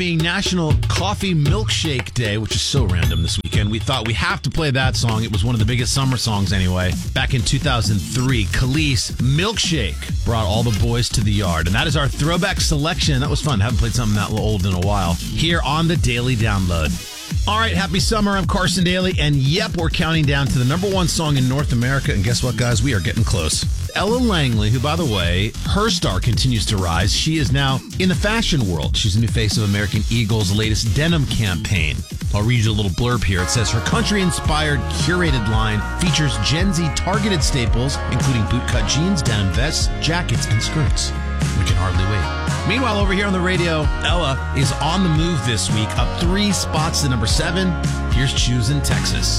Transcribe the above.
being National Coffee Milkshake Day, which is so random this weekend, we thought we have to play that song. It was one of the biggest summer songs anyway. Back in 2003, Khalees, Milkshake, brought all the boys to the yard. And that is our throwback selection. That was fun. Haven't played something that old in a while. Here on the Daily Download. All right, happy summer. I'm Carson Daly, and yep, we're counting down to the number one song in North America. And guess what, guys? We are getting close. Ella Langley, who, by the way, her star continues to rise. She is now in the fashion world. She's the new face of American Eagle's latest denim campaign. I'll read you a little blurb here. It says, her country-inspired, curated line features Gen Z targeted staples, including bootcut jeans, denim vests, jackets, and skirts. We can hardly wait. Meanwhile, over here on the radio, Ella is on the move this week, up 3 spots to number 7. Here's Choosing Texas.